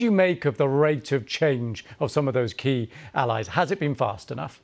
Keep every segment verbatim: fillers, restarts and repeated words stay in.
do you make of the rate of change of some of those key allies? Has it been fast enough?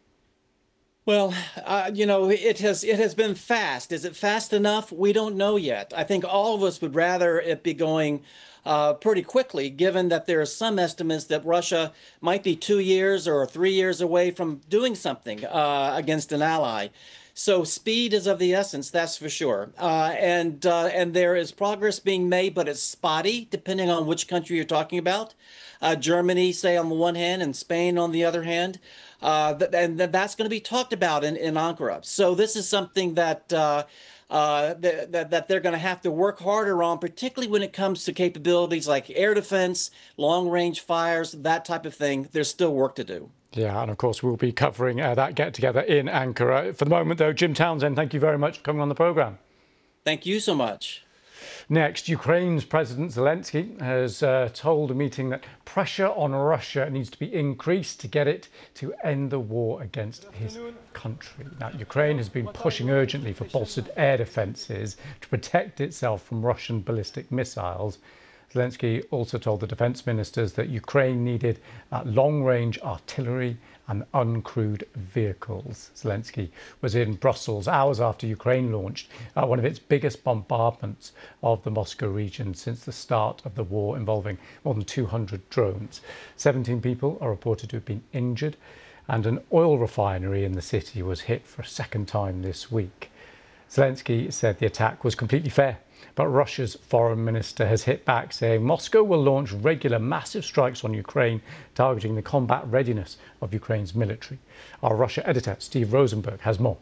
Well, uh, you know, it has it has been fast. Is it fast enough? We don't know yet. I think all of us would rather it be going uh, pretty quickly, given that there are some estimates that Russia might be two years or three years away from doing something uh, against an ally. So speed is of the essence, that's for sure. Uh, and uh, and there is progress being made, but it's spotty, depending on which country you're talking about. Uh, Germany, say, on the one hand, and Spain on the other hand. Uh, th and th that's going to be talked about in, in Ankara. So this is something that uh, uh, th that, that they're going to have to work harder on, particularly when it comes to capabilities like air defense, long-range fires, that type of thing. There's still work to do. Yeah, and of course we'll be covering uh, that get-together in Ankara. For the moment, though, Jim Townsend, thank you very much for coming on the programme. Thank you so much. Next, Ukraine's President Zelensky has uh, told a meeting that pressure on Russia needs to be increased to get it to end the war against his country. Now, Ukraine has been pushing urgently for bolstered air defences to protect itself from Russian ballistic missiles. Zelensky also told the defence ministers that Ukraine needed uh, long-range artillery and uncrewed vehicles. Zelensky was in Brussels hours after Ukraine launched uh, one of its biggest bombardments of the Moscow region since the start of the war, involving more than two hundred drones. seventeen people are reported to have been injured, and an oil refinery in the city was hit for a second time this week. Zelensky said the attack was completely fair, but Russia's foreign minister has hit back, saying Moscow will launch regular massive strikes on Ukraine, targeting the combat readiness of Ukraine's military. Our Russia editor, Steve Rosenberg, has more.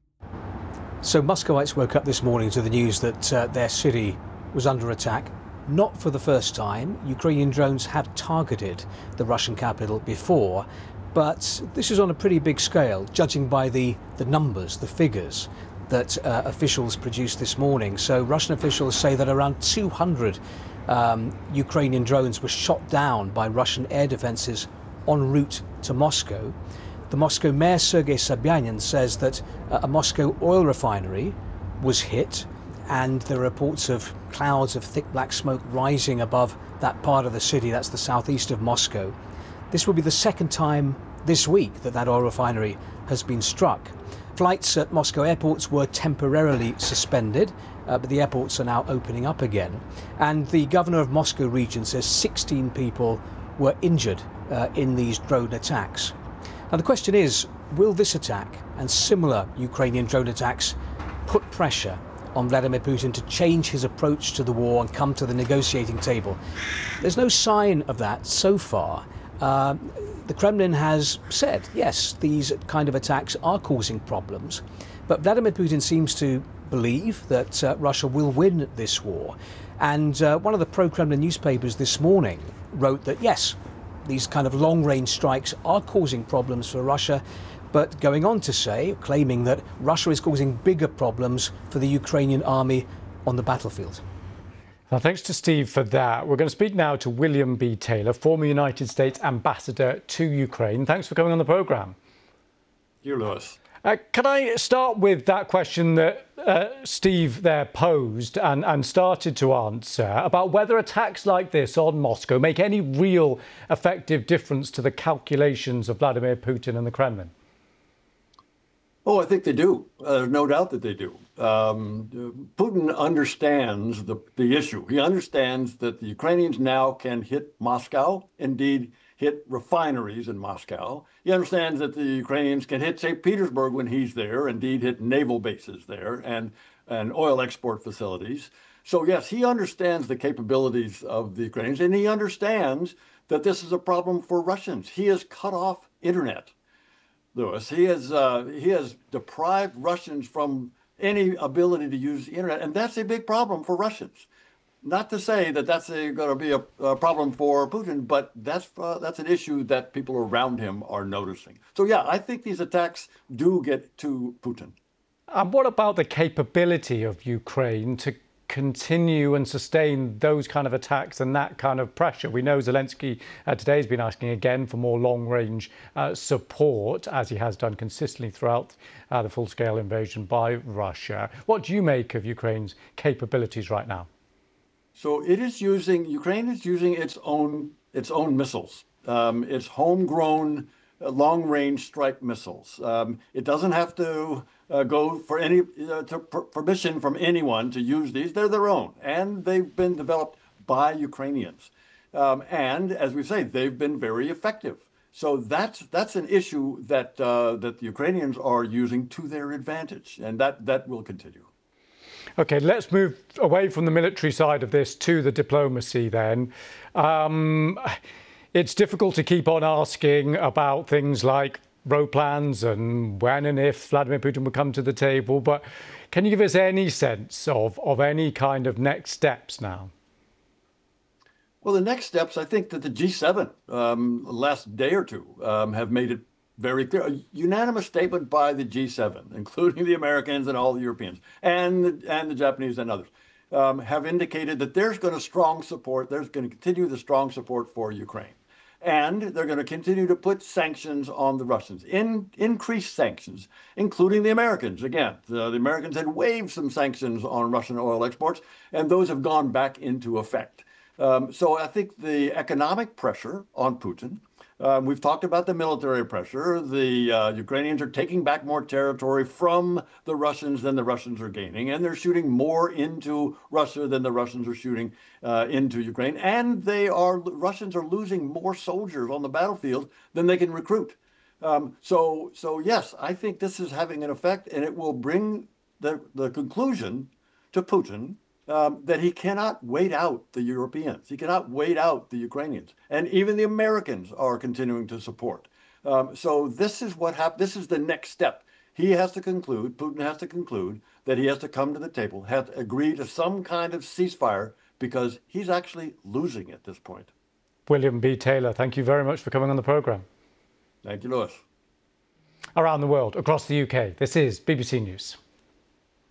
So Muscovites woke up this morning to the news that uh, their city was under attack. Not for the first time. Ukrainian drones had targeted the Russian capital before, but this is on a pretty big scale, judging by the, the numbers, the figures that uh, officials produced this morning. So Russian officials say that around two hundred um, Ukrainian drones were shot down by Russian air defences en route to Moscow. The Moscow mayor, Sergei Sobyanin, says that uh, a Moscow oil refinery was hit, and there are reports of clouds of thick black smoke rising above that part of the city. That's the southeast of Moscow. This will be the second time this week that that oil refinery has been struck. Flights at Moscow airports were temporarily suspended, uh, but the airports are now opening up again. And the governor of Moscow region says sixteen people were injured uh, in these drone attacks. Now the question is, will this attack and similar Ukrainian drone attacks put pressure on Vladimir Putin to change his approach to the war and come to the negotiating table? There's no sign of that so far. Uh, The Kremlin has said, yes, these kind of attacks are causing problems, but Vladimir Putin seems to believe that uh, Russia will win this war. And uh, one of the pro-Kremlin newspapers this morning wrote that, yes, these kind of long-range strikes are causing problems for Russia, but going on to say, claiming that Russia is causing bigger problems for the Ukrainian army on the battlefield. Well, thanks to Steve for that. We're going to speak now to William B. Taylor, former United States ambassador to Ukraine. Thanks for coming on the programme. You, Lewis. Uh, can I start with that question that uh, Steve there posed and, and started to answer about whether attacks like this on Moscow make any real effective difference to the calculations of Vladimir Putin and the Kremlin? Oh, I think they do. Uh, there's no doubt that they do. Um, Putin understands the, the issue. He understands that the Ukrainians now can hit Moscow, indeed hit refineries in Moscow. He understands that the Ukrainians can hit Saint Petersburg when he's there, indeed hit naval bases there and, and oil export facilities. So yes, he understands the capabilities of the Ukrainians, and he understands that this is a problem for Russians. He has cut off internet. Lewis, he has uh, he has deprived Russians from any ability to use the internet, and that's a big problem for Russians. Not to say that that's going to be a, a problem for Putin, but that's uh, that's an issue that people around him are noticing. So yeah, I think these attacks do get to Putin. And what about the capability of Ukraine to continue and sustain those kind of attacks and that kind of pressure? We know Zelensky uh, today has been asking again for more long-range uh, support, as he has done consistently throughout uh, the full-scale invasion by Russia. What do you make of Ukraine's capabilities right now? So it is using, Ukraine is using its own its own missiles, um, its homegrown uh, long-range strike missiles. Um, it doesn't have to uh, go for any uh, to per permission from anyone to use these. They're their own, and they've been developed by Ukrainians. Um, and as we say, they've been very effective. So that's that's an issue that uh, that the Ukrainians are using to their advantage, and that that will continue. OK, let's move away from the military side of this to the diplomacy then. Um, it's difficult to keep on asking about things like road plans and when and if Vladimir Putin will come to the table. But can you give us any sense of, of any kind of next steps now? Well, the next steps, I think that the G seven, um, last day or two, um, have made it very clear. A unanimous statement by the G seven, including the Americans and all the Europeans, and the, and the Japanese and others, um, have indicated that there's going to strong support, there's going to continue the strong support for Ukraine. And they're going to continue to put sanctions on the Russians, in, increased sanctions, including the Americans. Again, the, the Americans had waived some sanctions on Russian oil exports, and those have gone back into effect. Um, so I think the economic pressure on Putin, um, we've talked about the military pressure. The uh, Ukrainians are taking back more territory from the Russians than the Russians are gaining, and they're shooting more into Russia than the Russians are shooting uh, into Ukraine. And they are Russians are losing more soldiers on the battlefield than they can recruit. Um, so, so yes, I think this is having an effect, and it will bring the the conclusion to Putin Um, that he cannot wait out the Europeans. He cannot wait out the Ukrainians. And even the Americans are continuing to support. Um, so this is what hap- This is the next step. He has to conclude, Putin has to conclude that he has to come to the table, have to agree to some kind of ceasefire, because he's actually losing at this point. William B. Taylor, thank you very much for coming on the programme. Thank you, Lewis. Around the world, across the U K, this is B B C News.